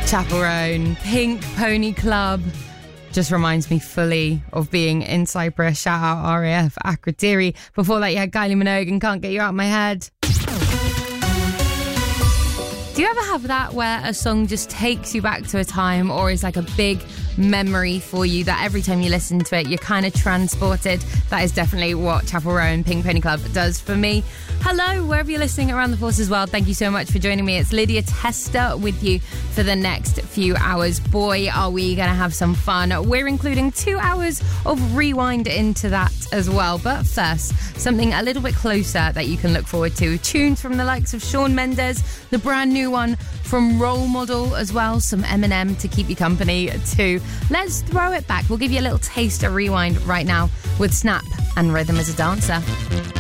Chaperone, Pink Pony Club. Just reminds me fully of being in Cyprus. Shout out RAF, Akradiri. Before that, you had Kylie Minogue and Can't Get You Out of My Head. Do you ever have that where a song just takes you back to a time or is like a big memory for you that every time you listen to it, you're kind of transported? That is definitely what Chapel Row and Pink Pony Club does for me. Hello, wherever you're listening around the Forces world, thank you so much for joining me. It's Lydia Tester with you for the next few hours. Boy, are we going to have some fun. We're including 2 hours of rewind into that as well. But first, something a little bit closer that you can look forward to. Tunes from the likes of Shawn Mendes, the brand new one from Role Model as well, some Eminem to keep you company too. Let's throw it back. We'll give you a little taste of rewind right now with Snap and Rhythm as a Dancer.